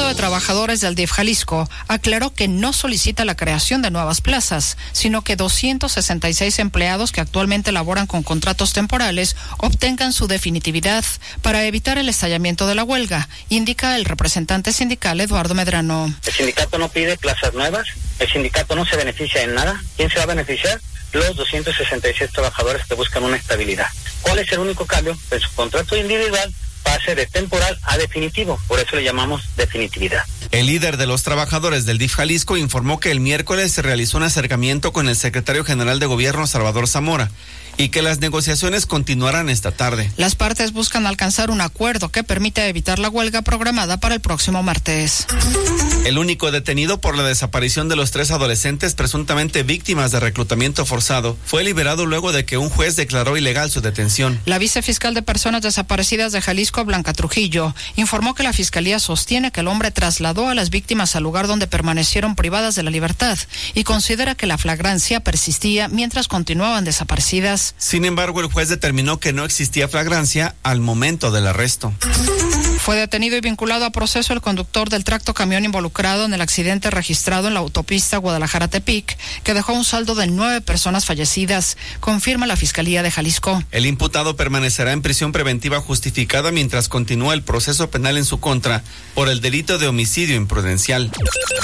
Sindicato de Trabajadores del DIF Jalisco aclaró que no solicita la creación de nuevas plazas, sino que 266 empleados que actualmente laboran con contratos temporales obtengan su definitividad para evitar el estallamiento de la huelga, indica el representante sindical Eduardo Medrano. El sindicato no pide plazas nuevas, el sindicato no se beneficia en nada. ¿Quién se va a beneficiar? Los 266 trabajadores que buscan una estabilidad. ¿Cuál es el único cambio? Que su contrato individual pase de temporal a definitivo, por eso le llamamos definitividad. El líder de los trabajadores del DIF Jalisco informó que el miércoles se realizó un acercamiento con el secretario general de Gobierno, Salvador Zamora, y que las negociaciones continuarán esta tarde. Las partes buscan alcanzar un acuerdo que permita evitar la huelga programada para el próximo martes. El único detenido por la desaparición de los 3 adolescentes presuntamente víctimas de reclutamiento forzado fue liberado luego de que un juez declaró ilegal su detención. La vicefiscal de Personas Desaparecidas de Jalisco, Blanca Trujillo, informó que la fiscalía sostiene que el hombre trasladó a las víctimas al lugar donde permanecieron privadas de la libertad y considera que la flagrancia persistía mientras continuaban desaparecidas. Sin embargo, el juez determinó que no existía flagrancia al momento del arresto. Fue detenido y vinculado a proceso el conductor del tractocamión involucrado en el accidente registrado en la autopista Guadalajara-Tepic, que dejó un saldo de 9 personas fallecidas, confirma la Fiscalía de Jalisco. El imputado permanecerá en prisión preventiva justificada mientras continúa el proceso penal en su contra por el delito de homicidio imprudencial.